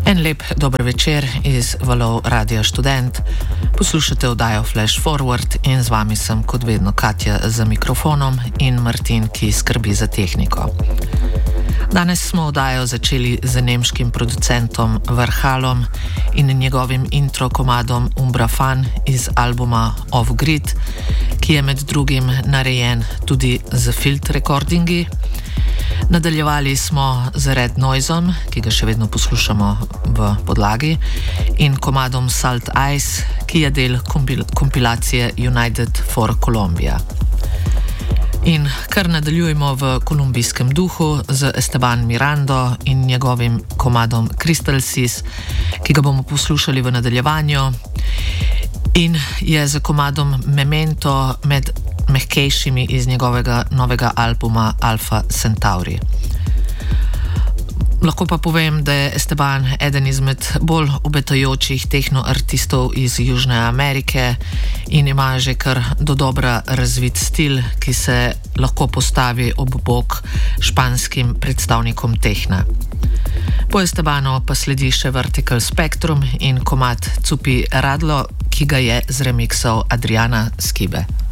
En lep dober večer iz valov Radia Študent. Poslušate oddajo Flash Forward in z vami sem kot vedno Katja za mikrofonom in Martin, ki skrbi za tehniko. Danes smo oddajo začeli z nemškim producentom Varhalom in njegovim intro komadom Umbrafan iz albuma Off Grid, ki je med drugim narejen tudi z field recordingi. Nadaljevali smo z Red Noisom, ki ga še vedno poslušamo v podlagi, in komadom Salt Ice, ki je del kompilacije United for Colombia. In kar nadaljujemo v kolumbijskem duhu z Esteban Mirando in njegovim komadom Crystal Seas, ki ga bomo poslušali v nadaljevanju, in je z komadom Memento med mehkejšimi iz njegovega novega albuma Alpha Centauri. Lahko pa povem, da je Esteban eden izmed bolj obetajočih tehnoartistov iz Južne Amerike in ima že kar dodobra razvit stil, ki se lahko postavi ob bok španskim predstavnikom tehna. Po Estebanu pa sledi še Vertical Spectrum in komad Cupi Radlo, ki ga je zremiksal Adriana Skibe.